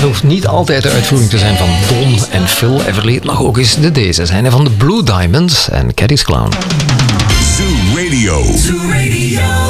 het hoeft niet altijd de uitvoering te zijn van Don en Phil Everly. Het mag ook eens de deze zijn van de Blue Diamonds en Caddy's Clown. Zoo Radio. Zoo Radio.